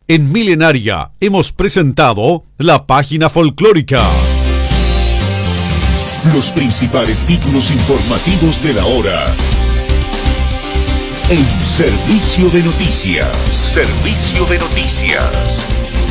En Milenaria hemos presentado la página folclórica. Los principales títulos informativos de la hora. En Servicio de Noticias. Servicio de Noticias.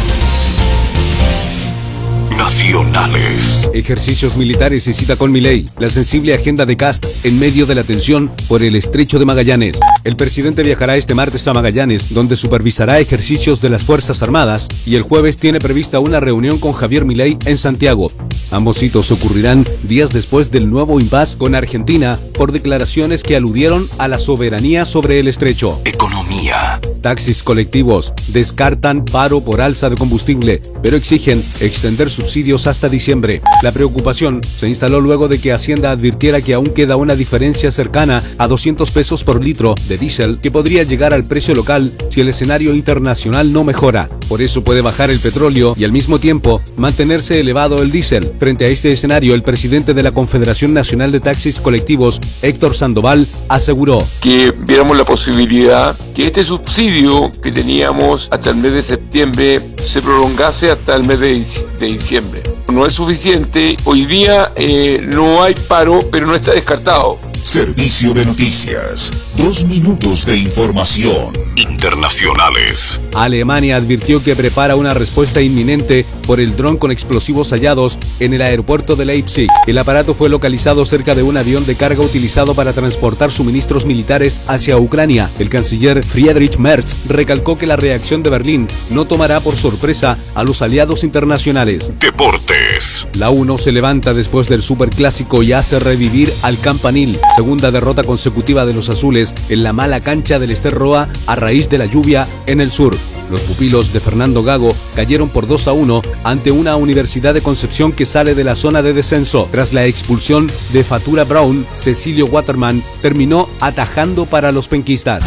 Nacionales. Ejercicios militares y cita con Milei. La sensible agenda de Kast en medio de la tensión por el estrecho de Magallanes. El presidente viajará este martes a Magallanes, donde supervisará ejercicios de las Fuerzas Armadas, y el jueves tiene prevista una reunión con Javier Milei en Santiago. Ambos hitos ocurrirán días después del nuevo impasse con Argentina por declaraciones que aludieron a la soberanía sobre el estrecho. Economía. Taxis colectivos descartan paro por alza de combustible, pero exigen extender subsidios hasta diciembre. La preocupación se instaló luego de que Hacienda advirtiera que aún queda una diferencia cercana a 200 pesos por litro de diésel que podría llegar al precio local si el escenario internacional no mejora. Por eso puede bajar el petróleo y al mismo tiempo mantenerse elevado el diésel. Frente a este escenario, el presidente de la Confederación Nacional de Taxis Colectivos, Héctor Sandoval, aseguró que viéramos la posibilidad que este subsidio que teníamos hasta el mes de septiembre se prolongase hasta el mes de diciembre. No es suficiente, hoy día no hay paro, pero no está descartado. Servicio de Noticias. 2 minutos de información. Internacionales. Alemania advirtió que prepara una respuesta inminente por el dron con explosivos hallados en el aeropuerto de Leipzig. El aparato fue localizado cerca de un avión de carga utilizado para transportar suministros militares hacia Ucrania. El canciller Friedrich Merz recalcó que la reacción de Berlín no tomará por sorpresa a los aliados internacionales. Deportes. La U se levanta después del superclásico y hace revivir al Campanil. Segunda derrota consecutiva de los azules en la mala cancha del Ester Roa a raíz de la lluvia en el sur. Los pupilos de Fernando Gago cayeron por 2-1 ante una Universidad de Concepción que sale de la zona de descenso. Tras la expulsión de Fatura Brown, Cecilio Waterman terminó atajando para los penquistas.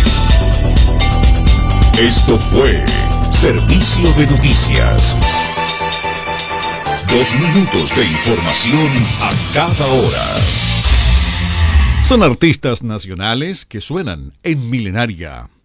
Esto fue Servicio de Noticias. 2 minutos de información a cada hora. Son artistas nacionales que suenan en Milenaria.